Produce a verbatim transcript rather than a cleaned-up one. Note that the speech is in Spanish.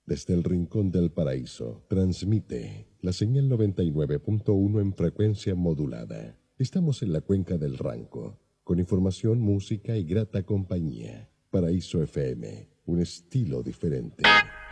Desde el rincón del paraíso, transmite la señal noventa y nueve punto uno en frecuencia modulada. Estamos en la cuenca del Ranco, con información, música y grata compañía. Paraíso F M, un estilo diferente.